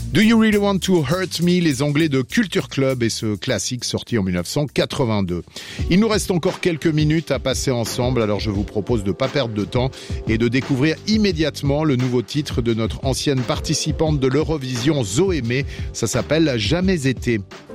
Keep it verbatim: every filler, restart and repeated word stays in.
Do You Really Want to Hurt Me, les Anglais de Culture Club et ce classique sorti en dix-neuf cent quatre-vingt-deux. Il nous reste encore quelques minutes à passer ensemble, alors je vous propose de ne pas perdre de temps et de découvrir immédiatement le nouveau titre de notre ancienne participante de l'Eurovision, Zoémé. Ça s'appelle Jamais été.